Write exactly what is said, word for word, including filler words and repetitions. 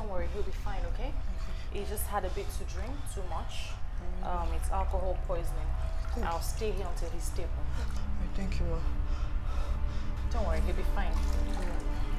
don't worry, he'll be fine, okay? He just had a bit to drink, too much. Um, it's alcohol poisoning. Thank I'll stay here until he's stable. Thank you, ma. Don't worry, he'll be fine. Yeah.